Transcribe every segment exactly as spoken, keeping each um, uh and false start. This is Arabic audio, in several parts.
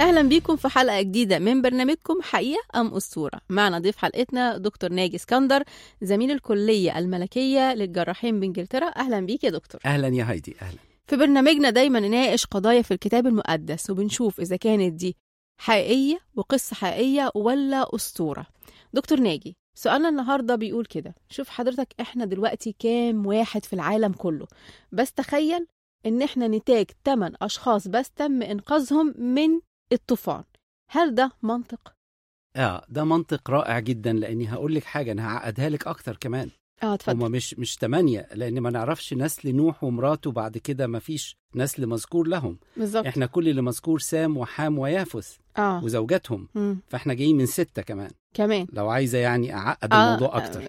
أهلا بيكم في حلقة جديدة من برنامجكم حقيقة أم أسطورة. معنا ضيف حلقتنا دكتور ناجي اسكندر، زميل الكلية الملكية للجراحين بإنجلترا. أهلا بيك يا دكتور. أهلا يا هايدي. أهلا. في برنامجنا دايما نناقش قضايا في الكتاب المقدس وبنشوف إذا كانت دي حقيقية وقصة حقيقية ولا أسطورة. دكتور ناجي، سؤالنا النهاردة بيقول كده: شوف حضرتك، احنا دلوقتي كام واحد في العالم كله، بس تخيل ان احنا نتاج ثمانية أشخاص بس تم إنقاذهم من الطوفان. هل ده منطق؟ اه ده منطق رائع جدا، لاني هقول لك حاجه انا هعقدها لك اكتر كمان. اه اتفضل. هما مش مش ثمانية، لان ما نعرفش نسل نوح ومراته بعد كده ما فيش نسل مذكور لهم. بالظبط. احنا كل اللي مذكور سام وحام ويافث اه وزوجاتهم. مم. فاحنا جايين من ستة كمان كمان لو عايزه يعني اعقد آه. الموضوع اكتر.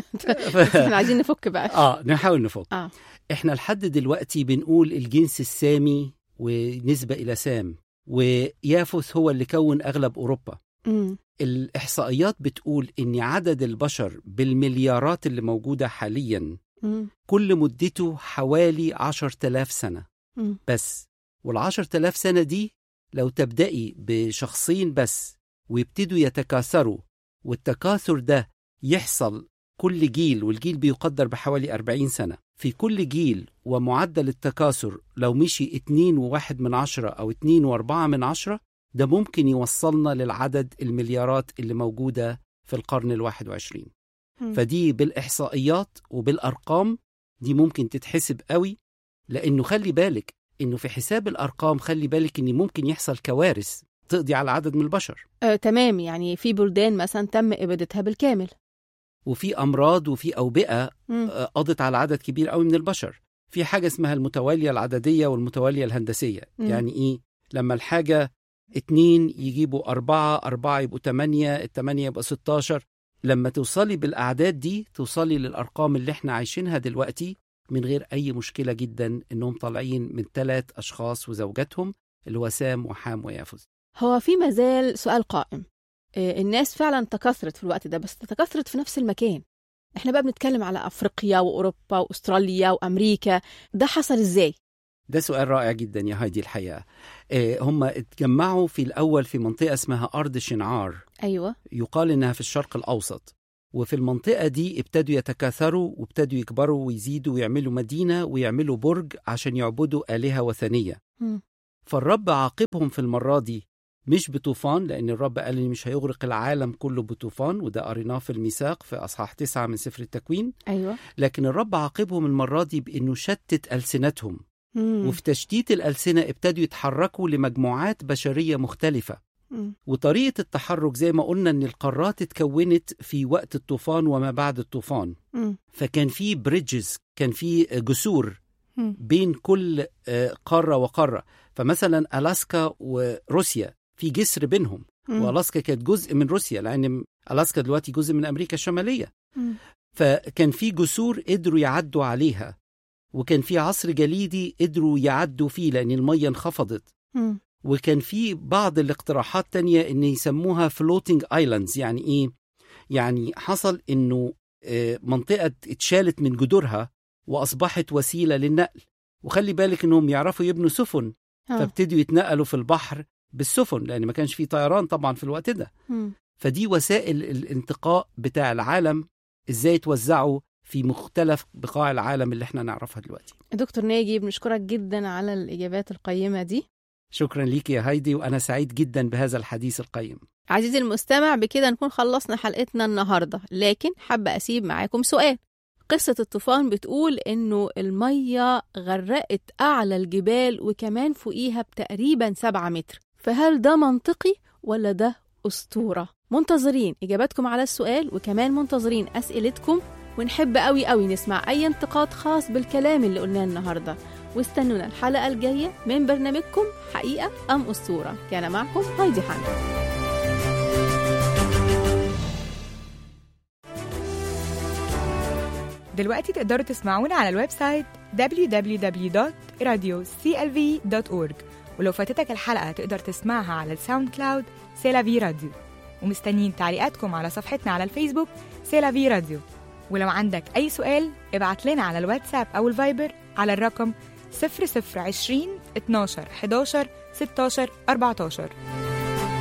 احنا عايزين نفك بقى. اه نحاول نفك. اه احنا لحد دلوقتي بنقول الجنس السامي ونسبة إلى سام، ويافث هو اللي كون أغلب أوروبا. مم. الإحصائيات بتقول إن عدد البشر بالمليارات اللي موجودة حالياً مم. كل مدته حوالي عشر تلاف سنة مم. بس. والعشر تلاف سنة دي لو تبدأي بشخصين بس ويبتدوا يتكاثروا، والتكاثر ده يحصل كل جيل، والجيل بيقدر بحوالي أربعين سنة في كل جيل، ومعدل التكاثر لو مشي اتنين وواحد من عشرة أو اتنين واربعة من عشرة، ده ممكن يوصلنا للعدد المليارات اللي موجودة في القرن الواحد وعشرين. مم. فدي بالإحصائيات وبالأرقام دي ممكن تتحسب قوي، لأنه خلي بالك إنه في حساب الأرقام خلي بالك إن ممكن يحصل كوارث تقضي على عدد من البشر. آه، تمام. يعني في بلدان مثلا تم إبادتها بالكامل، وفي أمراض وفي أوبئة مم. قضت على عدد كبير قوي من البشر. في حاجة اسمها المتوالية العددية والمتوالية الهندسية. مم. يعني إيه؟ لما الحاجة اتنين يجيبوا أربعة، أربعة يبقوا تمانية، التمانية يبقى ستاشر. لما توصلي بالأعداد دي توصلي للأرقام اللي احنا عايشينها دلوقتي من غير أي مشكلة جدا، إنهم طالعين من ثلاث أشخاص وزوجاتهم اللي هو سام وحام ويافث. هو في مازال سؤال قائم. آه، الناس فعلا تكاثرت في الوقت ده، بس تكاثرت في نفس المكان. احنا بقى بنتكلم على أفريقيا وأوروبا وأستراليا وأمريكا، ده حصل إزاي؟ ده سؤال رائع جدا يا هايدي. الحقيقة اه هم اتجمعوا في الأول في منطقة اسمها أرض شنعار. أيوة. يقال إنها في الشرق الأوسط. وفي المنطقة دي ابتدوا يتكاثروا وابتدوا يكبروا ويزيدوا ويعملوا مدينة ويعملوا برج عشان يعبدوا آلهة وثنية. م. فالرب عاقبهم في المرة دي مش بطوفان، لأن الرب قال إن مش هيغرق العالم كله بطوفان، وده قريناه في الميثاق في أصحاح تسعة من سفر التكوين. أيوة. لكن الرب عاقبهم المرة دي بإنه شتت ألسنتهم. م. وفي تشتيت الألسنة ابتدوا يتحركوا لمجموعات بشرية مختلفة. م. وطريقة التحرك زي ما قلنا إن القارات اتكونت في وقت الطوفان وما بعد الطوفان. م. فكان في بريدجز، كان في جسور م. بين كل قارة وقارة. فمثلا ألاسكا وروسيا في جسر بينهم، م. وألاسكا كانت جزء من روسيا، لأن ألاسكا دلوقتي جزء من أمريكا الشمالية. م. فكان في جسور قدروا يعدوا عليها، وكان في عصر جليدي قدروا يعدوا فيه لأن المية انخفضت. م. وكان في بعض الاقتراحات تانية إن يسموها floating islands. يعني إيه؟ يعني حصل إنه منطقة اتشالت من جذورها وأصبحت وسيلة للنقل. وخلي بالك إنهم يعرفوا يبنوا سفن، آه. فابتدوا يتنقلوا في البحر بالسفن، لأن ما كانش في طيران طبعا في الوقت ده. م. فدي وسائل الانتقاء بتاع العالم إزاي توزعوا في مختلف بقاع العالم اللي احنا نعرفها دلوقتي. دكتور ناجي، بنشكرك جدا على الإجابات القيمة دي. شكرا ليك يا هايدي، وأنا سعيد جدا بهذا الحديث القيم. عزيزي المستمع، بكده نكون خلصنا حلقتنا النهاردة، لكن حابة أسيب معاكم سؤال. قصة الطوفان بتقول إنه المية غرقت أعلى الجبال وكمان فوقيها بتقريبا سبعة متر، فهل ده منطقي ولا ده أسطورة؟ منتظرين إجاباتكم على السؤال، وكمان منتظرين أسئلتكم، ونحب قوي قوي نسمع أي انتقاد خاص بالكلام اللي قلناه النهاردة. واستنونا الحلقة الجاية من برنامجكم حقيقة أم أسطورة. كان معكم هايدي حنا. دلوقتي تقدروا تسمعونا على الويب سايت دبليو دبليو دبليو دوت راديو سي إل في دوت أورج، ولو فاتتك الحلقة تقدر تسمعها على الساوند كلاود سيلافي راديو. ومستنيين تعليقاتكم على صفحتنا على الفيسبوك سيلافي راديو. ولو عندك أي سؤال ابعت لنا على الواتساب أو الفايبر على الرقم صفر صفر عشرين اتناشر حداشر ستاشر أربعتاشر.